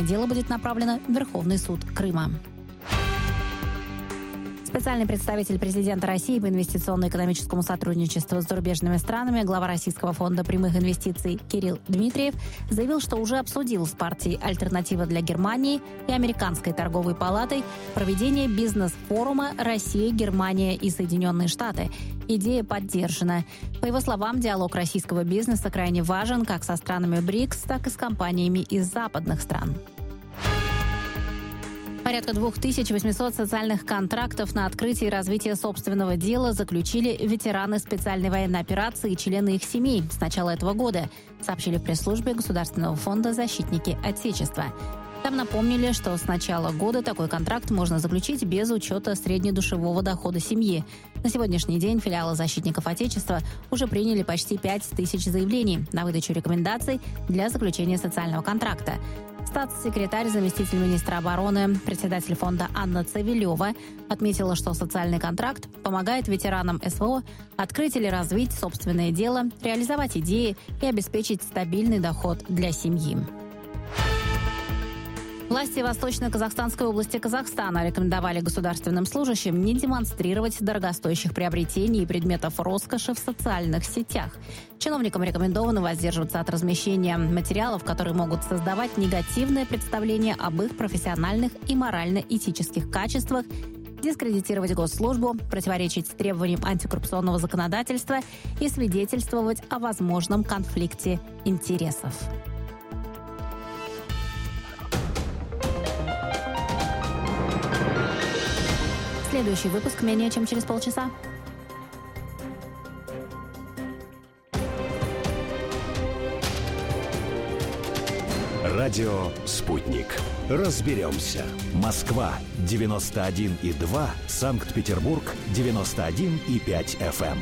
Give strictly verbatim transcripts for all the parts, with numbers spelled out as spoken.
дело будет направлено в Верховный суд Крыма. Специальный представитель президента России по инвестиционно-экономическому сотрудничеству с зарубежными странами, глава Российского фонда прямых инвестиций Кирилл Дмитриев заявил, что уже обсудил с партией «Альтернатива для Германии» и Американской торговой палатой проведение бизнес-форума «Россия, Германия и Соединенные Штаты». Идея поддержана. По его словам, диалог российского бизнеса крайне важен как со странами БРИКС, так и с компаниями из западных стран. Порядка две тысячи восемьсот социальных контрактов на открытие и развитие собственного дела заключили ветераны специальной военной операции и члены их семей с начала этого года, сообщили в пресс-службе Государственного фонда «Защитники Отечества». Там напомнили, что с начала года такой контракт можно заключить без учета среднедушевого дохода семьи. На сегодняшний день филиалы «Защитников Отечества» уже приняли почти пять тысяч заявлений на выдачу рекомендаций для заключения социального контракта. Статс-секретарь, заместитель министра обороны, председатель фонда Анна Цавилева отметила, что социальный контракт помогает ветеранам СВО открыть или развить собственное дело, реализовать идеи и обеспечить стабильный доход для семьи. Власти Восточно-Казахстанской области Казахстана рекомендовали государственным служащим не демонстрировать дорогостоящих приобретений и предметов роскоши в социальных сетях. Чиновникам рекомендовано воздерживаться от размещения материалов, которые могут создавать негативное представление об их профессиональных и морально-этических качествах, дискредитировать госслужбу, противоречить требованиям антикоррупционного законодательства и свидетельствовать о возможном конфликте интересов. Следующий выпуск менее чем через полчаса. Радио «Спутник». Разберемся. Москва девяносто один и два, Санкт-Петербург девяносто один и пять эф эм.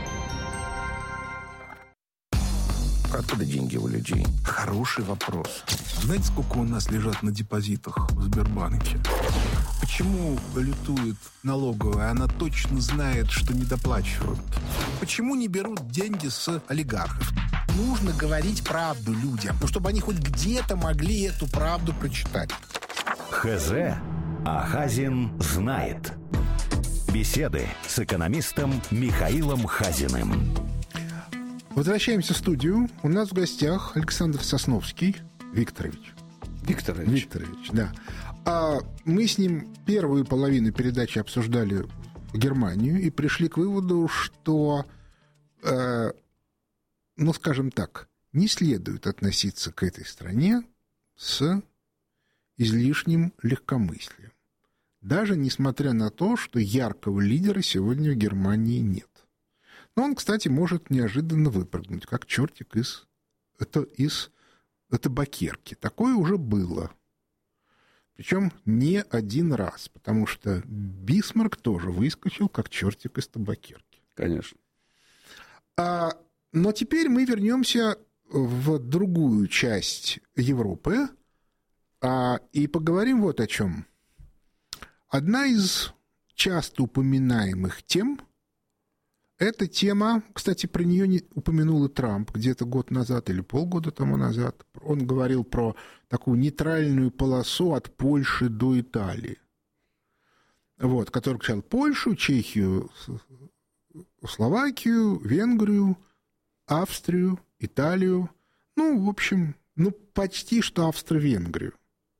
Откуда деньги у людей? Хороший вопрос. Знаете, сколько у нас лежат на депозитах в Сбербанке? Почему балетует налоговая? Она точно знает, что недоплачивают. Почему не берут деньги с олигархов? Нужно говорить правду людям, ну, чтобы они хоть где-то могли эту правду прочитать. ХЗ, а Хазин знает. Беседы с экономистом Михаилом Хазиным. Возвращаемся в студию. У нас в гостях Александр Сосновский Викторович. Викторович. Викторович, да. А мы с ним первую половину передачи обсуждали Германию и пришли к выводу, что, э, ну, скажем так, не следует относиться к этой стране с излишним легкомыслием. Даже несмотря на то, что яркого лидера сегодня в Германии нет. Но он, кстати, может неожиданно выпрыгнуть, как чертик из, это, из табакерки. Такое уже было. Причем не один раз, потому что Бисмарк тоже выскочил, как чертик из табакерки. Конечно. А, но теперь мы вернемся в другую часть Европы а, и поговорим вот о чем. Одна из часто упоминаемых тем – это тема, кстати, про нее не упомянул и Трамп где-то год назад или полгода тому назад. Он говорил про такую нейтральную полосу от Польши до Италии. Вот, который включал Польшу, Чехию, Словакию, Венгрию, Австрию, Италию. Ну, в общем, ну, почти что Австро-Венгрию.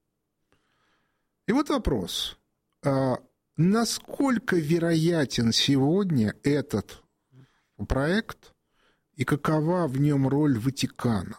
И вот вопрос. А насколько вероятен сегодня этот проект и какова в нем роль Ватикана?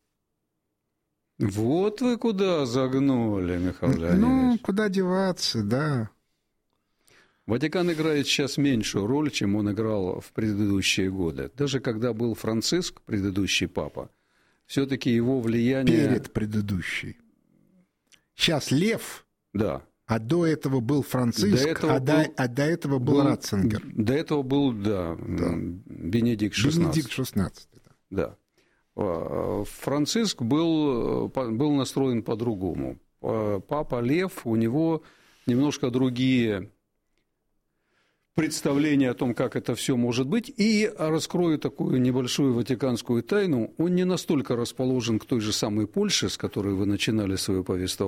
Вот вы куда загнули, Михаил Леонидович. Ну, куда деваться, да. Ватикан играет сейчас меньшую роль, чем он играл в предыдущие годы. Даже когда был Франциск, предыдущий папа, все-таки его влияние... Перед предыдущей. Сейчас Лев... Да. А до этого был Франциск, до этого а, был, до, а до этого был, был Ратцингер. До этого был, да, да. Бенедикт шестнадцатый. Бенедикт шестнадцатый, да. Да. Франциск был, был настроен по-другому. Папа Лев, у него немножко другие представления о том, как это все может быть. И раскрою такую небольшую ватиканскую тайну, он не настолько расположен к той же самой Польше, с которой вы начинали свое повествование,